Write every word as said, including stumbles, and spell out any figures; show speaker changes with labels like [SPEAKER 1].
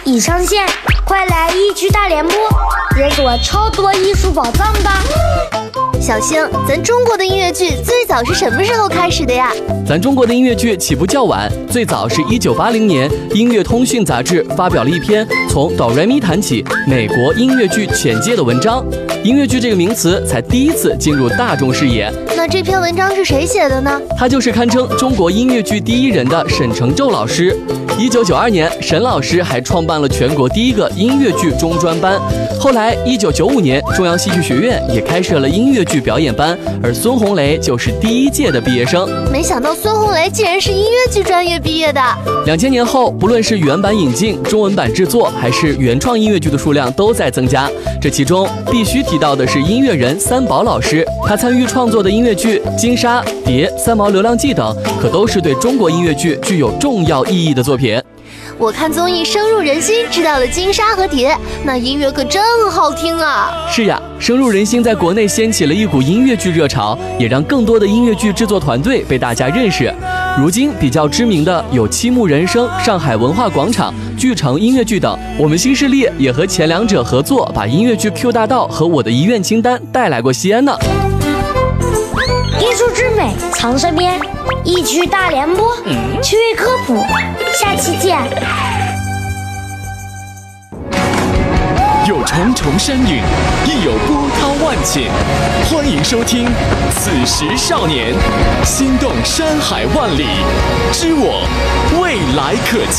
[SPEAKER 1] 已上线，快来一区大联播，解锁超多艺术宝藏吧！
[SPEAKER 2] 小星，咱中国的音乐剧最早是什么时候开始的呀？
[SPEAKER 3] 咱中国的音乐剧起步较晚，最早是一九八零年，《音乐通讯》杂志发表了一篇从哆来咪谈起美国音乐剧简介的文章，音乐剧这个名词才第一次进入大众视野。
[SPEAKER 2] 那这篇文章是谁写的呢？
[SPEAKER 3] 他就是堪称中国音乐剧第一人的沈承宙老师。一九九二年，沈老师还创办了全国第一个音乐剧中专班。后来，一九九五年，中央戏剧学院也开设了音乐剧表演班，而孙红雷就是第一届的毕业生。
[SPEAKER 2] 没想到孙红雷竟然是音乐剧专业毕业的。
[SPEAKER 3] 两千年后，不论是原版引进、中文版制作，还是原创音乐剧的数量都在增加。这其中必须提到的是音乐人三宝老师，他参与创作的音乐剧《金沙》《蝶》《三毛流浪记》等，可都是对中国音乐剧具有重要意义的作品。
[SPEAKER 2] 我看综艺深入人心，知道了金沙和蝶，那音乐可真好听啊！
[SPEAKER 3] 是呀，深入人心在国内掀起了一股音乐剧热潮，也让更多的音乐剧制作团队被大家认识。如今比较知名的有七木人生、上海文化广场、剧城音乐剧等。我们新势力也和前两者合作，把音乐剧 Q 大道和我的遗愿清单带来过西安呢。
[SPEAKER 1] 艺术之美藏身边，一区大联播，趣味科普，下期见。
[SPEAKER 4] 有重重山岭，亦有波涛万顷。欢迎收听《此时少年》，心动山海万里，知我未来可期。